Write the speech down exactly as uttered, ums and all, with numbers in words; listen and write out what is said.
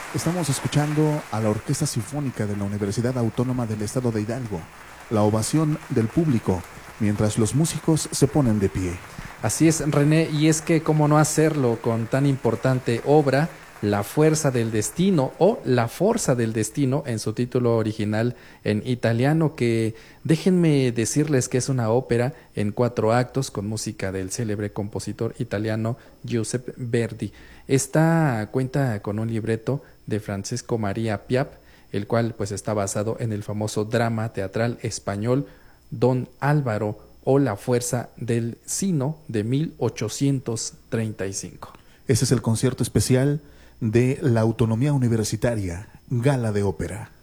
Estamos escuchando a la Orquesta Sinfónica de la Universidad Autónoma del Estado de Hidalgo, la ovación del público, mientras los músicos se ponen de pie. Así es, René, y es que cómo no hacerlo con tan importante obra, La Fuerza del Destino o La Forza del Destino en su título original en italiano, que déjenme decirles que es una ópera en cuatro actos con música del célebre compositor italiano Giuseppe Verdi. Esta cuenta con un libreto de Francesco María Piap, el cual pues está basado en el famoso drama teatral español Don Álvaro o La Fuerza del Sino de mil ochocientos treinta y cinco. Ese es el concierto especial de la Autonomía Universitaria, Gala de Ópera.